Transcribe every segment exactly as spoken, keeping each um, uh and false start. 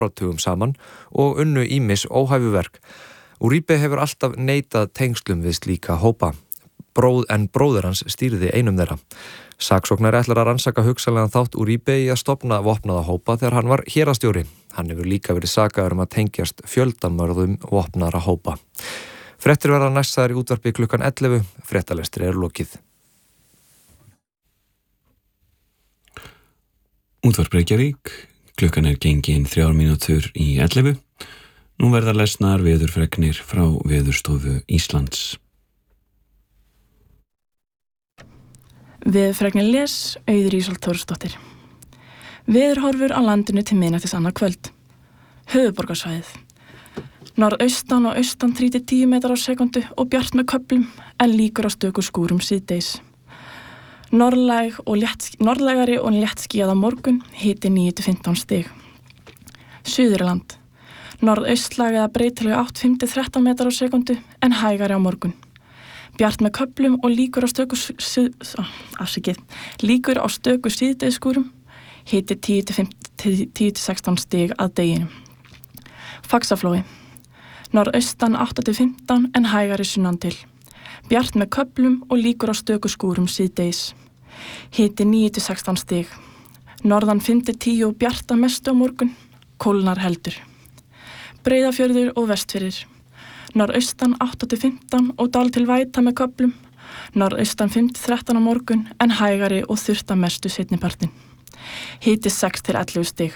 áratugum saman og unnu ýmis óhæfuverk. Uribe hefur alltaf neitað tengslum við slíka hópa. Bróð en bróðir hans stýrði einum þeirra. Saksóknari ætlar að rannsaka hugsanlegan þátt Uribe í að stofna vopnaða hópa þegar hann var héraðsstjóri. Hann hefur líka verið sakaður um að tengjast fjöldamörðum vopnaðra hópa. Fréttir verða næstar í útvarpi klukkan ellefu. Fréttalestri er lokið. Útvarp Reykjavík, klukkan er gengin þrjár mínútur í ellefu. Nú verða lesnar veðurfregnir frá Veðurstofu Íslands. Veðurfregnir les Auður Ísold Þórsdóttir. Veðurhorfur á landinu til miðnættis annað kvöld. Höfuðborgarsvæðið. Norðaustan og austan þrír til tíu metrar á sekundu og bjart með köflum en líkur á stöku skúrum síðdegis. Norðlæg og létt, norðlægari og léttskýjað á morgun, hiti níu til fimmtán stig. Suðurland. Norðaustlæg eða breytileg átt fimm til þrettán metrar á sekundu en hægari á morgun. Bjart með köflum og líkur á stöku afsikið, líkur á stöku síðdegisskúrum, hiti tíu til sextán stig að deginum. Faxaflói. Norðaustan átta til fimmtán en hægari sunnan til. Bjart með köflum og líkur á stöku skúrum síðdegis. Hiti níu til sextán stig. Norðan fimm til tíu og bjart að mestu á morgun, kólnar heldur. Breiðafjörður og Vestfirðir. Norðaustan átta til fimmtán og dál til væta með köflum. Norðaustan fimm til þrettán á morgun en hægari og þurrt að mestu seinnipartinn. Hiti sex til ellefu stig.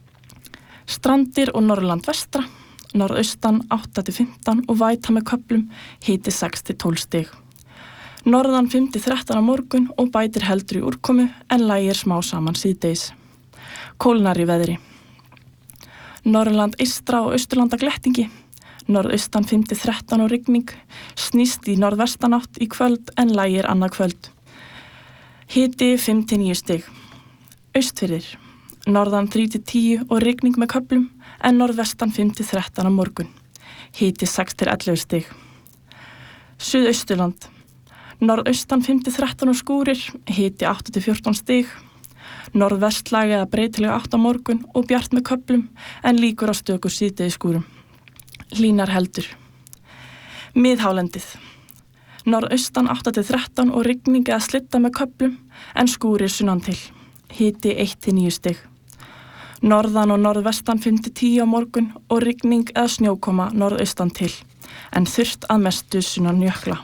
Strandir og Norðurland vestra. Norðaustan átta til fimmtán og væta með köflum, hiti sex til tólf stig. Norðan fimm til þrettán á morgun og bætir heldur í úrkomu en lægir smá saman síðdegis. Kólnar í veðri. Norðurland eystra og austurlanda glettingi. Norðaustan fimm til þrettán og rigning. Snýst í norðvestanátt í kvöld en lægir annað kvöld. Hiti fimm til níu stig. Austfirðir. Norðan þrír til tíu og rigning með köflum en norðvestan fimm til þrettán á morgun. Hiti sex til ellefu stig. Suðausturland. Norðaustan fimm til þrettán og skúrir, hiti átta til fjórtán stig. Norðvestlæg eða breytileg átt á morgun og bjart með köflum en líkur á stöku síðdegisskúrum. Hlýnar heldur. Miðhálendið. Norðaustan átta til þrettán og rigning eða slitta með köflum en skúrir sunnan til. Hiti eitt til níu stig. Norðan og norðvestan fimm til tíu á morgun og rigning eða snjókoma norðaustan til, en þurrt að mestu sunnan jökla.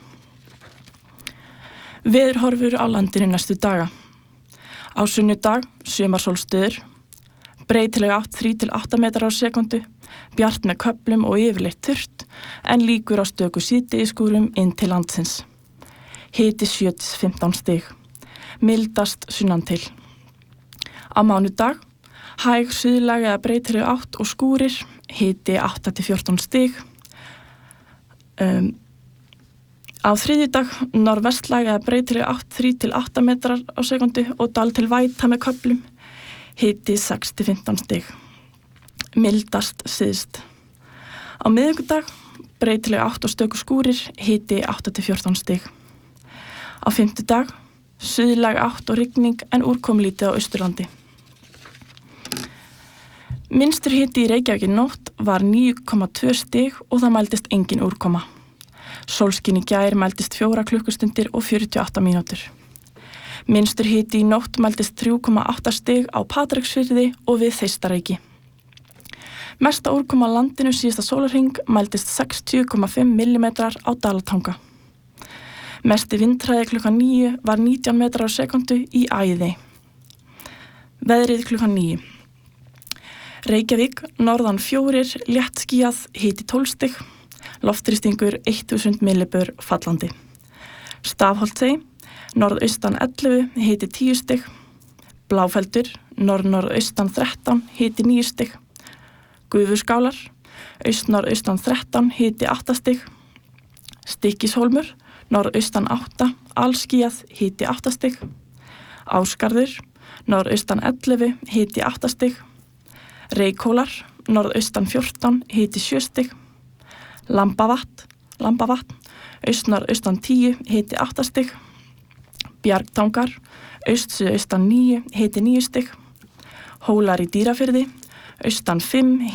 Veðurhorfur á landinu næstu daga. Á sunnudag, sumarsólstöður, breytileg átt þrír til átta metrar á sekundu, bjart með köflum og yfirleitt þurrt, en líkur á stöku síðdegisskúrum inn til landsins. Hiti sjö til fimmtán stig. Mildast sunnan til. Á mánudag, hæg suðlæg eða breytileg átt og skúrir, hiti átta til fjórtán stig. Um, á þriðjudag, norðvestlæg eða breytileg átt þrír til átta metrar á sekundu og dál til væta með köflum, hiti sex til fimmtán stig. Mildast syðst. Á miðvikudag, breytileg átt og stöku skúrir, hiti átta til fjórtán stig. Á fimmtudag, suðlæg átt og rigning en úrkomulítið á Austurlandi. Minnstur hiti í Reykjavík í nótt var níu komma tvö stig og það mældist engin úrkoma. Sólskin í gær mældist fjóra klukkustundir og fjörutíu og átta mínútur. Minnstur hiti í nótt mældist þrjú komma átta stig á Patreksfirði og við Þeistareiki. Mesta úrkoma á landinu síðasta sólarhring mældist sextíu komma fimm millimetrar á Dalatanga. Mesti vindhraði klukkan níu var nítján metrar á sekundu í Æði. Veðrið klukkan níu. Reykjavík, norðan fjórir, léttskýjað, hiti tólf stig, loftþrýstingur þúsund millibör fallandi. Stafholtsey, norðaustan ellefu, hiti tíu stig, Bláfeldur, norð-norðaustan þrettán, hiti níu stig, Gufuskálar, aust-norðaustan þrettán, hiti átta stig, Stykkishólmur, norðaustan átta, alskýjað, hiti átta stig, Ásgarður, norðaustan ellefu, hiti átta stig, Reykhólar, norðaustan fjórtán, hiti sjö stig, Lambavatn, Lambavatn, aust-norðaustan tíu, hiti átta stig, Bjargtangar, aust-suðaustan níu, hiti níu stig, Hólar í Dýrafirði, austan fimm,